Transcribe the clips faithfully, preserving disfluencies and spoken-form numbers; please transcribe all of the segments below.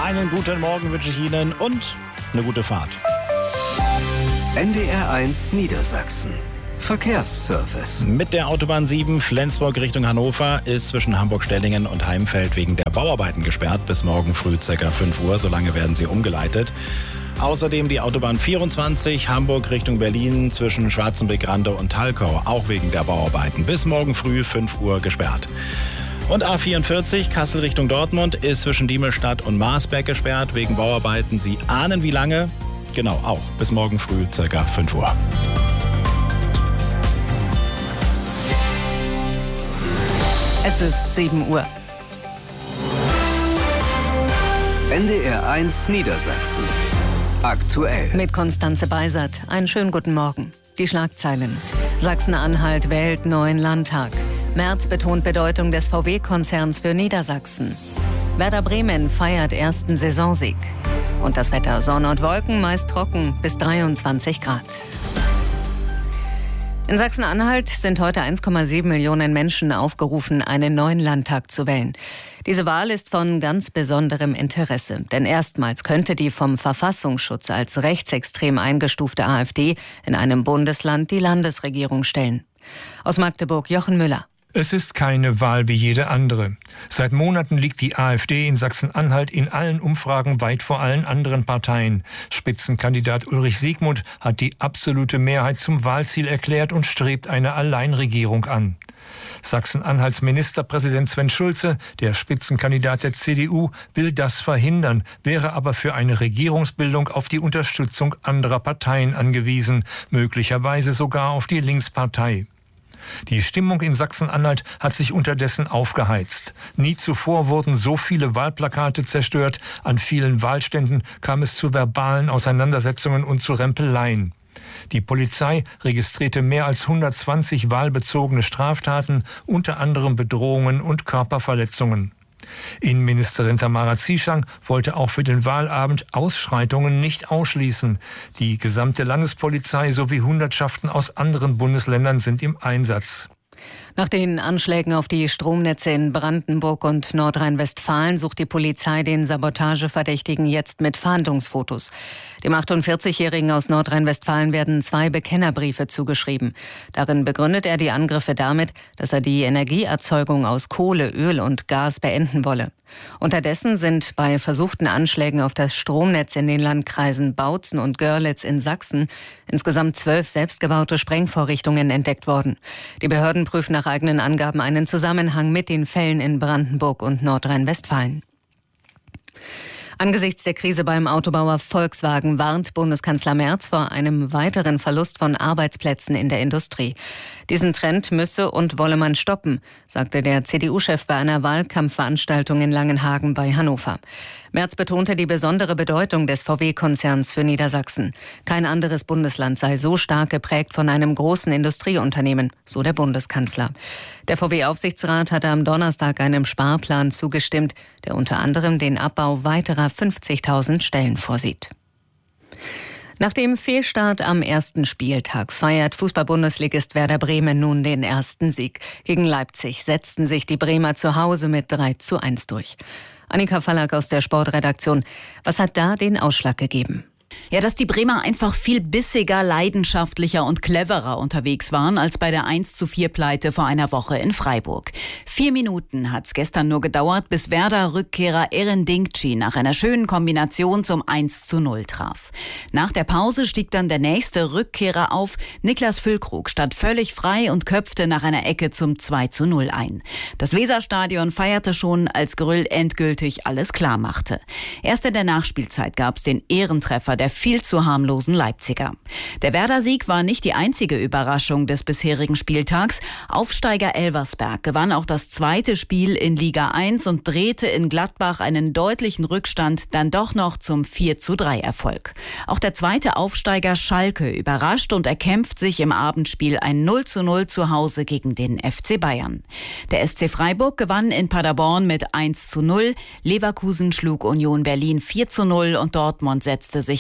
Einen guten Morgen wünsche ich Ihnen und eine gute Fahrt. N D R eins Niedersachsen. Verkehrsservice. Mit der Autobahn sieben Flensburg Richtung Hannover ist zwischen Hamburg-Stellingen und Heimfeld wegen der Bauarbeiten gesperrt bis morgen früh ca. fünf Uhr. Solange werden sie umgeleitet. Außerdem die Autobahn vierundzwanzig Hamburg Richtung Berlin zwischen Schwarzenbeck-Rande und Talkau, auch wegen der Bauarbeiten, bis morgen früh fünf Uhr gesperrt. Und A vierundvierzig Kassel Richtung Dortmund ist zwischen Diemelstadt und Marsberg gesperrt wegen Bauarbeiten. Sie ahnen wie lange? Genau, auch bis morgen früh ca. fünf Uhr. Es ist sieben Uhr. N D R eins Niedersachsen. Aktuell. Mit Konstanze Beisert. Einen schönen guten Morgen. Die Schlagzeilen. Sachsen-Anhalt wählt neuen Landtag. Merz betont Bedeutung des V W-Konzerns für Niedersachsen. Werder Bremen feiert ersten Saisonsieg. Und das Wetter: Sonne und Wolken, meist trocken, bis dreiundzwanzig Grad. In Sachsen-Anhalt sind heute eins Komma sieben Millionen Menschen aufgerufen, einen neuen Landtag zu wählen. Diese Wahl ist von ganz besonderem Interesse, denn erstmals könnte die vom Verfassungsschutz als rechtsextrem eingestufte AfD in einem Bundesland die Landesregierung stellen. Aus Magdeburg Jochen Müller. Es ist keine Wahl wie jede andere. Seit Monaten liegt die AfD in Sachsen-Anhalt in allen Umfragen weit vor allen anderen Parteien. Spitzenkandidat Ulrich Siegmund hat die absolute Mehrheit zum Wahlziel erklärt und strebt eine Alleinregierung an. Sachsen-Anhalts Ministerpräsident Sven Schulze, der Spitzenkandidat der C D U, will das verhindern, wäre aber für eine Regierungsbildung auf die Unterstützung anderer Parteien angewiesen, möglicherweise sogar auf die Linkspartei. Die Stimmung in Sachsen-Anhalt hat sich unterdessen aufgeheizt. Nie zuvor wurden so viele Wahlplakate zerstört. An vielen Wahlständen kam es zu verbalen Auseinandersetzungen und zu Rempeleien. Die Polizei registrierte mehr als hundertzwanzig wahlbezogene Straftaten, unter anderem Bedrohungen und Körperverletzungen. Innenministerin Tamara Zieschang wollte auch für den Wahlabend Ausschreitungen nicht ausschließen. Die gesamte Landespolizei sowie Hundertschaften aus anderen Bundesländern sind im Einsatz. Nach den Anschlägen auf die Stromnetze in Brandenburg und Nordrhein-Westfalen sucht die Polizei den Sabotageverdächtigen jetzt mit Fahndungsfotos. Dem achtundvierzigjährigen aus Nordrhein-Westfalen werden zwei Bekennerbriefe zugeschrieben. Darin begründet er die Angriffe damit, dass er die Energieerzeugung aus Kohle, Öl und Gas beenden wolle. Unterdessen sind bei versuchten Anschlägen auf das Stromnetz in den Landkreisen Bautzen und Görlitz in Sachsen insgesamt zwölf selbstgebaute Sprengvorrichtungen entdeckt worden. Die Behörden prüfen nach eigenen Angaben einen Zusammenhang mit den Fällen in Brandenburg und Nordrhein-Westfalen. Angesichts der Krise beim Autobauer Volkswagen warnt Bundeskanzler Merz vor einem weiteren Verlust von Arbeitsplätzen in der Industrie. Diesen Trend müsse und wolle man stoppen, sagte der C D U-Chef bei einer Wahlkampfveranstaltung in Langenhagen bei Hannover. Merz betonte die besondere Bedeutung des V W-Konzerns für Niedersachsen. Kein anderes Bundesland sei so stark geprägt von einem großen Industrieunternehmen, so der Bundeskanzler. Der V W-Aufsichtsrat hatte am Donnerstag einem Sparplan zugestimmt, der unter anderem den Abbau weiterer fünfzigtausend Stellen vorsieht. Nach dem Fehlstart am ersten Spieltag feiert Fußball-Bundesligist Werder Bremen nun den ersten Sieg. Gegen Leipzig setzten sich die Bremer zu Hause mit drei zu eins durch. Annika Fallack aus der Sportredaktion. Was hat da den Ausschlag gegeben? Ja, dass die Bremer einfach viel bissiger, leidenschaftlicher und cleverer unterwegs waren als bei der eins zu vier Pleite vor einer Woche in Freiburg. Vier Minuten hat's gestern nur gedauert, bis Werder-Rückkehrer Eren Dinkci nach einer schönen Kombination zum eins zu null traf. Nach der Pause stieg dann der nächste Rückkehrer auf. Niklas Füllkrug stand völlig frei und köpfte nach einer Ecke zum zwei zu null ein. Das Weserstadion feierte schon, als Grüll endgültig alles klar machte. Erst in der Nachspielzeit gab's den Ehrentreffer der viel zu harmlosen Leipziger. Der Werder-Sieg war nicht die einzige Überraschung des bisherigen Spieltags. Aufsteiger Elversberg gewann auch das zweite Spiel in Liga eins und drehte in Gladbach einen deutlichen Rückstand dann doch noch zum vier zu drei Erfolg. Auch der zweite Aufsteiger Schalke überrascht und erkämpft sich im Abendspiel ein null zu null zu Hause gegen den F C Bayern. Der S C Freiburg gewann in Paderborn mit eins zu null, Leverkusen schlug Union Berlin vier zu null und Dortmund setzte sich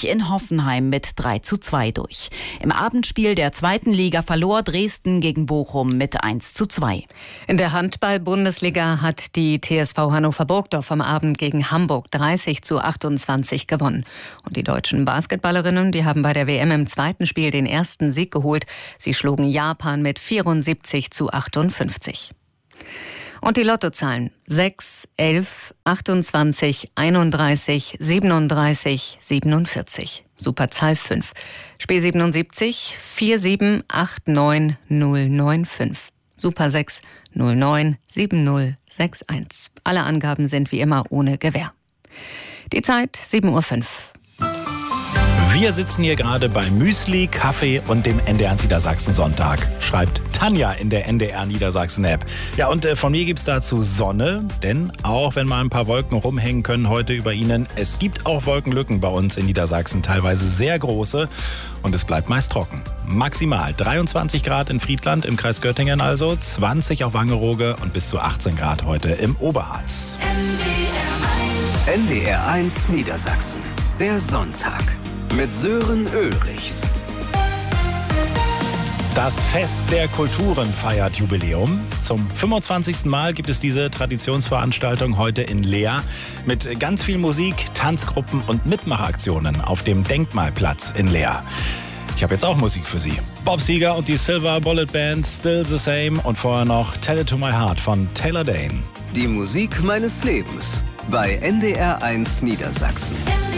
in Hoffenheim mit drei zu zwei durch. Im Abendspiel der zweiten Liga verlor Dresden gegen Bochum mit eins zu zwei. In der Handball-Bundesliga hat die T S V Hannover Burgdorf am Abend gegen Hamburg dreißig zu achtundzwanzig gewonnen. Und die deutschen Basketballerinnen, die haben bei der W M im zweiten Spiel den ersten Sieg geholt. Sie schlugen Japan mit vierundsiebzig zu achtundfünfzig. Und die Lottozahlen sechs, elf, achtundzwanzig, einunddreißig, siebenunddreißig, siebenundvierzig. Superzahl fünf. Spiel siebenundsiebzig, vier sieben acht neun null neun fünf. Super sechs, null neun sieben null sechs eins. Alle Angaben sind wie immer ohne Gewähr. Die Zeit sieben Uhr fünf. Wir sitzen hier gerade bei Müsli, Kaffee und dem N D R Niedersachsen Sonntag, schreibt Tanja in der N D R Niedersachsen App. Ja, und äh, von mir gibt's dazu Sonne, denn auch wenn mal ein paar Wolken rumhängen können heute über Ihnen, es gibt auch Wolkenlücken bei uns in Niedersachsen, teilweise sehr große, und es bleibt meist trocken. Maximal dreiundzwanzig Grad in Friedland im Kreis Göttingen also, zwanzig auf Wangerooge und bis zu achtzehn Grad heute im Oberharz. N D R eins Niedersachsen, der Sonntag. Mit Sören Ulrichs. Das Fest der Kulturen feiert Jubiläum. Zum fünfundzwanzigsten Mal gibt es diese Traditionsveranstaltung heute in Leer mit ganz viel Musik, Tanzgruppen und Mitmachaktionen auf dem Denkmalplatz in Leer. Ich habe jetzt auch Musik für Sie. Bob Seger und die Silver Bullet Band, Still the Same, und vorher noch Tell It to My Heart von Taylor Dane. Die Musik meines Lebens bei N D R eins Niedersachsen.